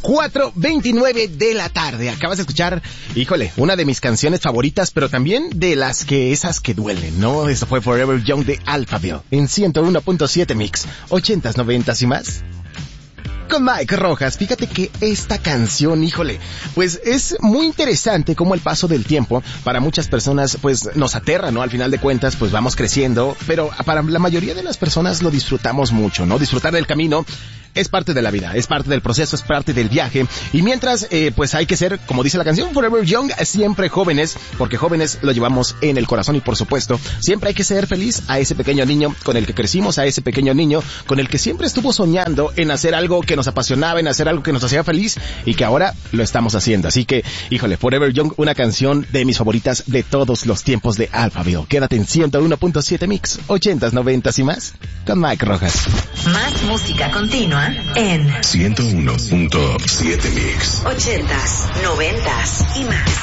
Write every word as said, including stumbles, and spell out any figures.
cuatro veintinueve de la tarde. Acabas de escuchar, híjole, una de mis canciones favoritas, pero también de las que esas que duelen, ¿no? Esto fue Forever Young de Alphaville en ciento uno punto siete Mix, ochentas, noventas y más. Con Mike Rojas. Fíjate que esta canción, híjole, pues es muy interesante como el paso del tiempo para muchas personas pues nos aterra, ¿no? Al final de cuentas pues vamos creciendo, pero para la mayoría de las personas lo disfrutamos mucho, ¿no? Disfrutar del camino es parte de la vida, es parte del proceso, es parte del viaje. Y mientras, eh, pues hay que ser, como dice la canción, Forever Young, siempre jóvenes, porque jóvenes lo llevamos en el corazón y por supuesto, siempre hay que ser feliz a ese pequeño niño con el que crecimos, a ese pequeño niño con el que siempre estuvo soñando en hacer algo que nos apasionaba, en hacer algo que nos hacía feliz y que ahora lo estamos haciendo. Así que, híjole, Forever Young, una canción de mis favoritas de todos los tiempos de Alphaville. Quédate en ciento uno punto siete Mix, ochentas, noventas y más, con Mike Rojas. Más música continua en ciento uno punto siete Mix, ochentas, noventas y más.